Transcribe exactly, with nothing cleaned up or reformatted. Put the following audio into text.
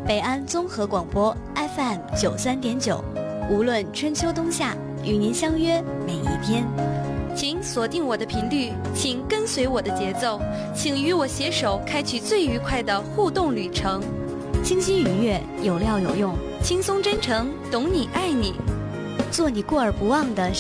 北安综合广播 F M 九三点九，无论春秋冬夏，与您相约每一天。 请锁定我的频率，请跟随我的节奏，请与我携手开启最愉快的互动旅程。 清晰愉悦，有料有用， 轻松真诚，懂你爱你， 做你过而不忘的